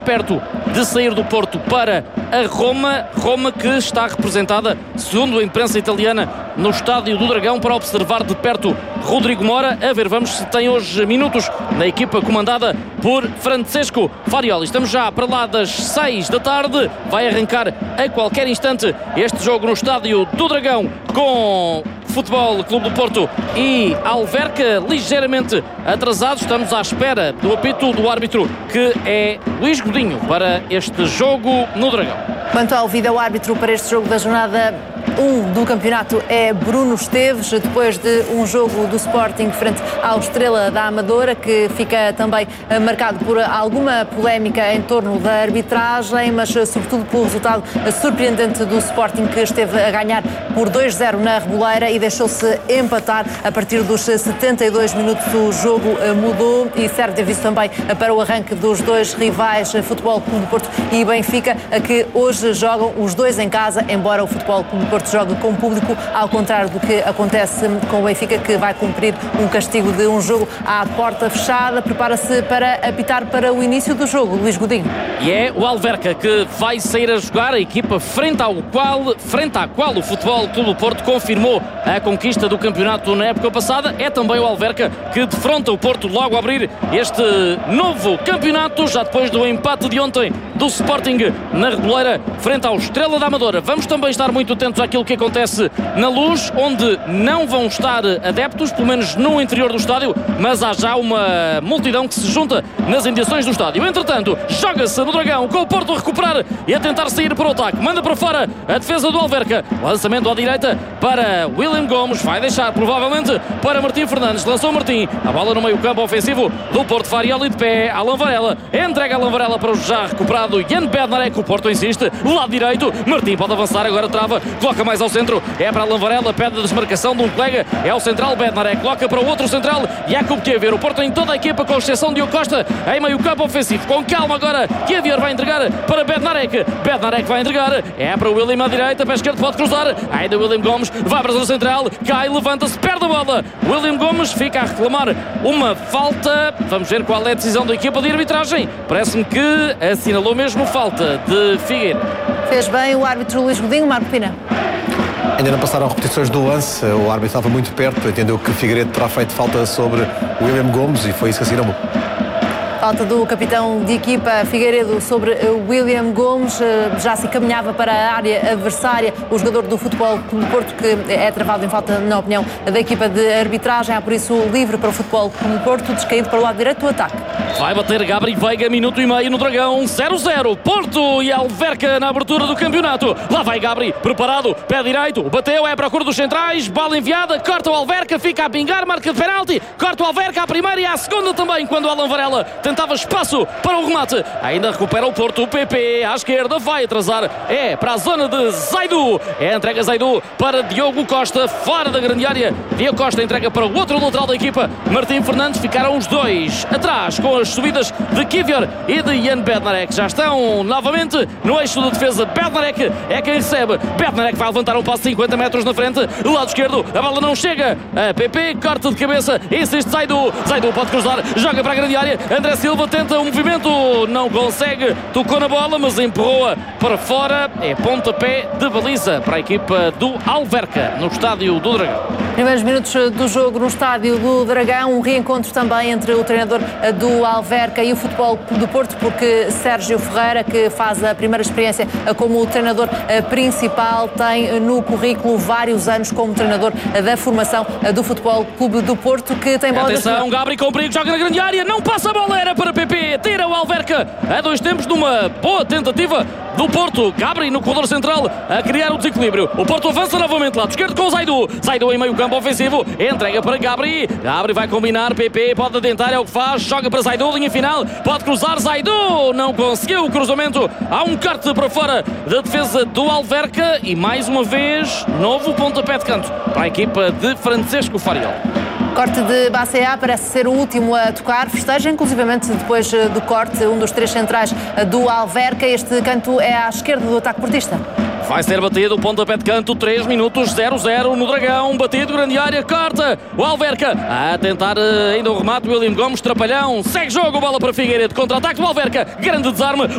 perto de sair do Porto para a Roma que está representada, segundo a imprensa italiana, no Estádio do Dragão, para observar de perto Rodrigo Mora. A ver, vamos se tem hoje minutos na equipa comandada por Francesco Farioli. Estamos já para lá das 6 da tarde, vai arrancar a qualquer instante este jogo no Estádio do Dragão com Futebol Clube do Porto e Alverca, ligeiramente atrasados. Estamos à espera do apito do árbitro, que é Luís Godinho, para este jogo no Dragão. Quanto ao vídeo-árbitro para este jogo da jornada 1 do campeonato é Bruno Esteves, depois de um jogo do Sporting frente ao Estrela da Amadora, que fica também marcado por alguma polémica em torno da arbitragem, mas sobretudo pelo resultado surpreendente do Sporting, que esteve a ganhar por 2-0 na Reboleira e deixou-se empatar a partir dos 72 minutos. O jogo mudou e serve de aviso também para o arranque dos dois rivais, Futebol Clube do Porto e Benfica, que hoje jogam os dois em casa, embora o Futebol Clube do Porto joga com público, ao contrário do que acontece com o Benfica, que vai cumprir um castigo de um jogo à porta fechada. Prepara-se para apitar para o início do jogo, Luís Godinho. E é o Alverca que vai sair a jogar, a equipa frente à qual o Futebol Clube do Porto confirmou a conquista do campeonato na época passada. É também o Alverca que defronta o Porto logo a abrir este novo campeonato, já depois do empate de ontem do Sporting na Reboleira frente ao Estrela da Amadora. Vamos também estar muito atentos àquilo que acontece na Luz, onde não vão estar adeptos, pelo menos no interior do estádio, mas há já uma multidão que se junta nas indiações do estádio. Entretanto, joga-se no Dragão, com o Porto a recuperar e a tentar sair para o ataque. Manda para fora a defesa do Alverca. Lançamento à direita para William Gomes, vai deixar provavelmente para Martim Fernandes. Lançou Martim, a bola no meio campo ofensivo do Porto. Farioli de pé, Alan Varela, entrega Alan Varela para o já recuperado Jan Bednarek. O Porto insiste, lado direito, Martim pode avançar, agora trava, coloca mais ao centro, é para Alan Varela, pede a desmarcação de um colega, é o central Bednarek, coloca para o outro central, Jakub Kievior. O Porto tem toda a equipa, com exceção de Diogo Costa, em meio campo ofensivo, com calma agora, Kievior vai entregar para Bednarek, Bednarek vai entregar, é para o William à direita, pé esquerdo pode cruzar, ainda William Gomes, vai para a zona central, cai, levanta-se, perde a bola, William Gomes fica a reclamar uma falta. Vamos ver qual é a decisão da equipa de arbitragem, parece-me que assinalou mesmo falta de Figueira. Fez bem o árbitro Luís Godinho. Marco Pina. Ainda não passaram repetições do lance, o árbitro estava muito perto, entendeu que Figueiredo terá feito falta sobre William Gomes e foi isso que assinou. Falta do capitão de equipa Figueiredo sobre William Gomes. Já se encaminhava para a área adversária o jogador do Futebol Clube do Porto, que é travado em falta, na opinião da equipa de arbitragem. Há por isso livre para o Futebol Clube do Porto, descaído para o lado direito do ataque. Vai bater Gabri Veiga, minuto e meio no Dragão, 0-0, Porto e Alverca na abertura do campeonato. Lá vai Gabri, preparado, pé direito, bateu, é à procura dos centrais, bola enviada, corta o Alverca, fica a pingar, marca de penalti, corta o Alverca à primeira e à segunda também, quando o Alan Varela tentava espaço para o remate. Ainda recupera o Porto, o PP à esquerda, vai atrasar, é para a zona de Zaidu, entrega Zaidu para Diogo Costa, fora da grande área. Diogo Costa entrega para o outro lateral da equipa, Martim Fernandes. Ficaram os dois atrás com as subidas de Kievior e de Jan Bednarek. Já estão novamente no eixo de defesa. Bednarek é quem recebe, Bednarek vai levantar um passo 50 metros na frente, do lado esquerdo, a bola não chega, a PP corta de cabeça, insiste Zaidu, Zaidu pode cruzar, joga para a grande área, André Silva tenta um movimento, não consegue, tocou na bola, mas empurrou-a para fora. É pontapé de baliza para a equipa do Alverca, no Estádio do Dragão. Primeiros minutos do jogo no Estádio do Dragão, um reencontro também entre o treinador do Alverca e o Futebol Clube do Porto, porque Sérgio Ferreira, que faz a primeira experiência como treinador principal, tem no currículo vários anos como treinador da formação do Futebol Clube do Porto, que tem bola. Atenção, Gabri com perigo, joga na grande área, não passa a bola, era para PP, tira o Alverca a dois tempos numa boa tentativa do Porto. Gabri no corredor central a criar o desequilíbrio. O Porto avança novamente lado esquerdo com o Zaidu. Zaidu em meio campo ofensivo, entrega para Gabri. Gabri vai combinar, PP pode adentar, é o que faz, joga para Zaidu, linha final, pode cruzar, Zaidu não conseguiu o cruzamento. Há um corte para fora da defesa do Alverca e mais uma vez novo pontapé de canto para a equipa de Francesco Farioli. Corte de Bacea, parece ser o último a tocar, festeja inclusivamente depois do corte, um dos três centrais do Alverca. Este canto é à esquerda do ataque portista. Vai ser batido, pontapé de canto, 3 minutos, 0-0 no Dragão, batido, grande área, corta o Alverca, a tentar ainda o remate, William Gomes, trapalhão, segue jogo, bola para Figueiredo, contra-ataque do Alverca, grande desarme,